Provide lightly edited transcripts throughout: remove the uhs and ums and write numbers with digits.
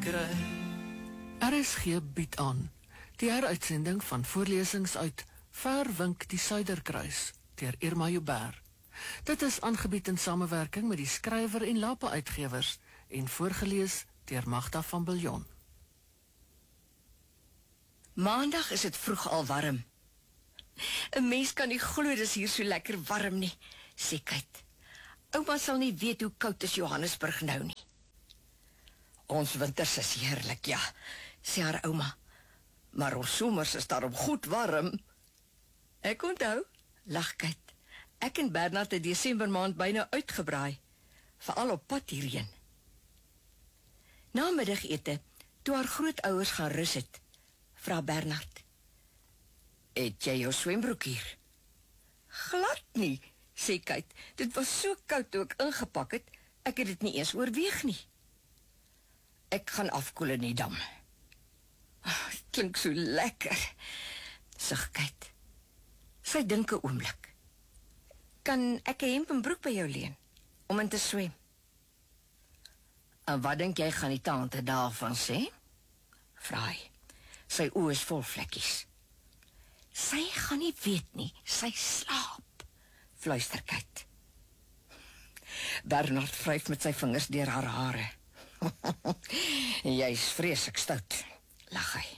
kry. RSG bied aan die heruitsending van voorlesings uit Ver wink die Suiderkruis deur Irma Joubert. Dit is aangebied in samewerking met die skrywer en Lapa uitgewers en voorgelees deur Magda van Biljon. Maandag is dit vroeg al warm. 'n Mens kan nie glo dis hier so lekker warm nie, sê Kate. Ouma sal nie weet hoe koud is Johannesburg nou nie. Ons winters is heerlik, ja, sê haar ouma. Maar ons somers is daarom goed warm. Ek onthou, lag Kate. Ek en Bernard het Desember maand byna uitgebraai, veral op pad hierheen. Na middagete, toe haar grootouers gaan rus het, vra Bernard: "Het jy jou swembroek hier?" "Glad nie," sê Kate. "Dit was so koud toe ek ingepak het, ek het dit nie eens oorweeg nie." "Ek gaan afkoel in die dam." "Dit klink so lekker," sug Kate. Sy dink 'n oomblik. "Kan ek 'n hemp en broek by jou leen, om in te swem?" "En wat dink jy gaan die tante daarvan sê?" vra hy. Sy oë is vol vlekkies. "Sy gaan nie weet nie, sy slaap," fluister Kate. Bernard vryf met sy vingers deur haar hare. "Jy is vreeslik stout," lag hy.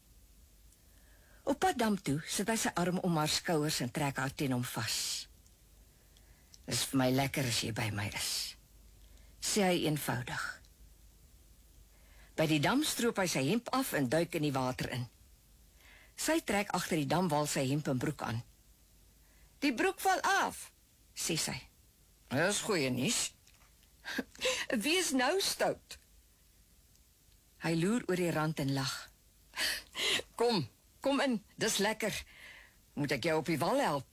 Op pad dam toe sit hy sy arm om haar skouers en trek haar teen hom vas. "Dis vir my lekker as jy by my is," sê hy eenvoudig. By die dam stroop hy sy hemp af en duik in die water in. Sy trek agter die damwal sy hemp en broek aan. "Die broek val af," sê sy. "Dis goeie nuus." "Wie is nou stout?" Hy loer oor die rand en lag. Kom in, dis lekker. Moet ek jou op die wal help?"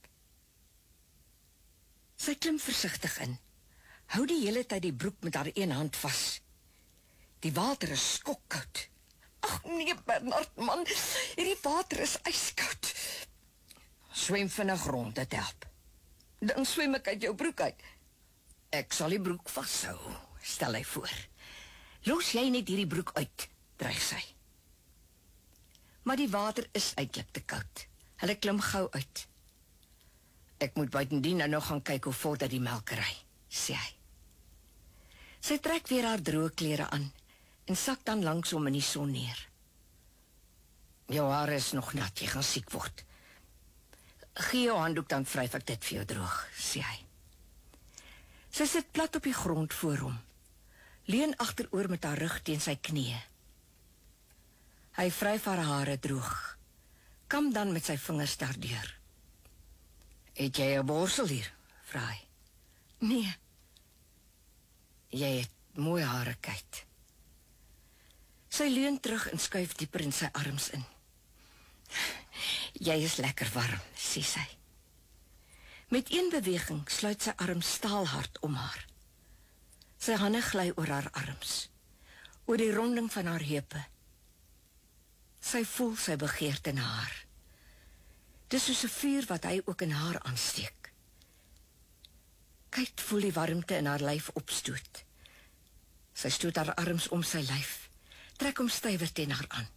Sy klim versigtig in. Hou die hele tyd die broek met haar een hand vas. Die water is skokkoud. "Ag nee, Bernard, man, hierdie water is ijskoud." "Swem vinnig rond, dit help." "Dan swem ek uit jou broek uit." "Ek sal die broek vashou," stel hy voor. "Los jy net hierdie broek uit," dreig sy. Maar die water is eintlik te koud. Hulle klim gou uit. "Ek moet buitendien nou gaan kyk hoe vorder die melkery," sê hy. Sy trek weer haar droë klere aan en sak dan langs hom in die son neer. "Jou hare is nog nat, jy gaan siek word." "Gee jou handdoek, dan vryf ek dit vir jou droog," sê hy. Sy sit plat op die grond voor hom, leun agteroor met haar rug teen sy knieë. Hy vryf haar hare droog, kam dan met sy vingers daardeur. "Het jy 'n borsel hier?" vra hy. "Nee." "Jy het mooi hare, Kate." Sy leun terug en skuif dieper in sy arms in. "Jy is lekker warm," sê sy. Met een beweging sluit sy arm staalhard om haar. Sy hande gly oor haar arms, oor die ronding van haar heupe. Sy voel sy begeerte na haar. Dis soos 'n vuur wat hy ook in haar aansteek. Kate voel die warmte in haar lyf opstoot. Sy stoot haar arms om sy lyf, trek hom stywer teen haar aan.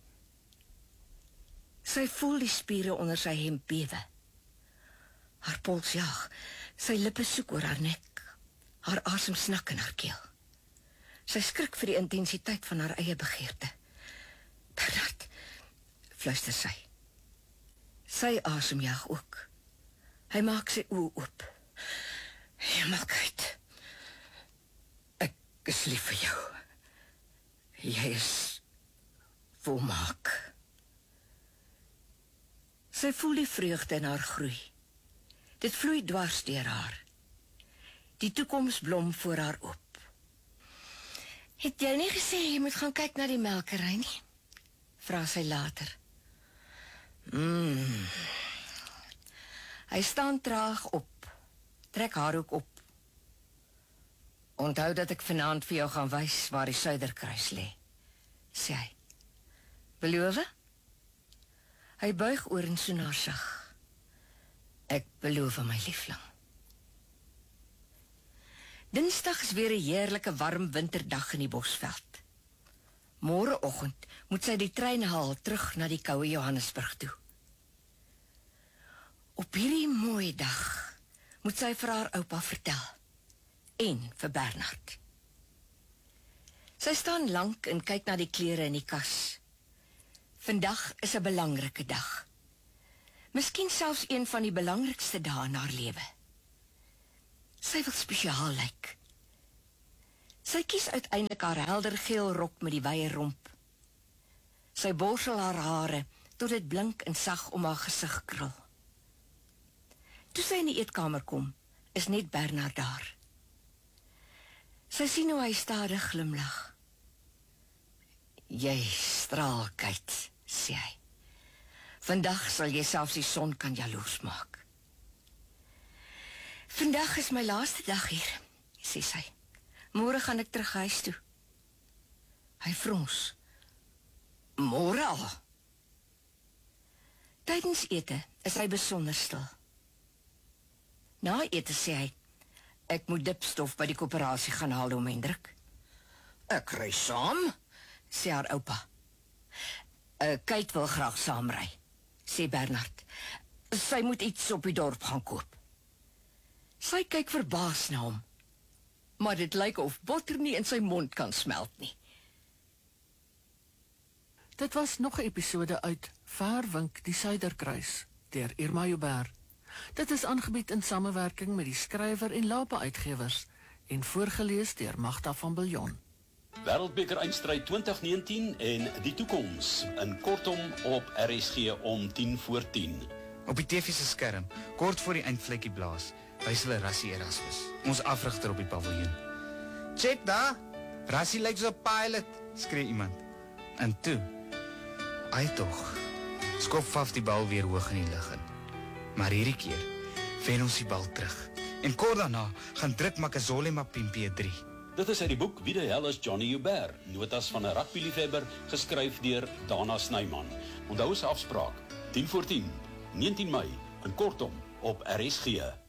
Sy voel die spiere onder sy hemp bewe. Haar pols jaag, sy lippe soek oor haar nek, haar asem snak in haar keel. Sy skrik vir die intensiteit van haar eie begeerte. "Bernard," fluister sy. Sy asem jaag ook. Hy maak sy oë oop. "Hemelkheid, ek is lief vir jou. Jy is volmaak." Sy voel die vreugde in haar groei. Dit vloei dwars deur haar. Die toekoms blom voor haar oop. "Het jy nie gesê jy moet gaan kyk na die melkery nie?" vra sy later. Hy staan traag op, trek haar ook op. "Onthou dat ek vanaand vir jou gaan wys waar die Suiderkruis lê," sê hy. "Beloof?" Hy buig oor en soen haar sag. "Ek beloof, my liefling." Dinsdag is weer 'n heerlike warm winterdag in die Bosveld. Môreoggend moet sy die trein haal terug na die koue Johannesburg toe. Op hierdie mooi dag moet sy vir haar oupa vertel. En vir Bernard. Sy staan lank en kyk na die klere in die kas. Vandag is 'n belangrike dag. Miskien selfs een van die belangrikste dae in haar lewe. Sy wil spesiaal lyk. Sy kies uiteindelik haar helder geel rok met die wye romp. Sy borsel haar hare tot dit blink en sag om haar gesig krul. Toe sy in die eetkamer kom, is net Bernard daar. Sy sien hoe hy stadig glimlag. Jy straal, Kate, sê hy. Vandag sal jy selfs die son kan jaloers maak. Vandag is my laaste dag hier, sê sy. Môre gaan ek terug huis toe. Hy frons. Môre al? Tydens ete is hy besonder stil. Na ete sê hy, ek moet dipstof by die koöperasie gaan haal om Hendrik. Ek ry saam, sê haar oupa. Kate wil graag saamry, sê Bernard. Sy moet iets op die dorp gaan koop. Sy kyk verbaas na hom, maar dit lyk of botter nie in sy mond kan smelt nie. Dit was nog 'n episode uit Verwink die Suiderkruis deur Irma Joubert. Dit is aangebied in samewerking met die skrywer en Lapa Uitgewers en voorgeles deur Magda van Biljon. Wêreldbeker eindstryd 2019 en die toekoms in kortom op RSG om 10:10. Op die TV se skerm, kort voor die eindvlekkie blaas, wys hulle Rassie Erasmus, ons afrigter op die paviljoen. "Check daar! Rassie lyk so 'n pilot," skree iemand. En toe, ai tog, skop Faf die bal weer hoog in die lug in. Maar hierdie keer wen ons die bal terug. En kort daarna gaan druk Makazole Mapimpi 3. Dit is uit die boek Wie die hel is Johnny Joubert, notas van 'n rugbyliefhebber, geskryf deur Dana Snyman. Onthou se afspraak, 10:10, 19 Mei, in kortom op RSG.